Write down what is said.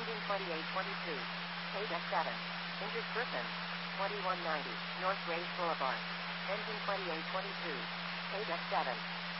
Engine 2822. Page F7. Injured person. 2190. North Range Boulevard. Engine 2822. Page F7.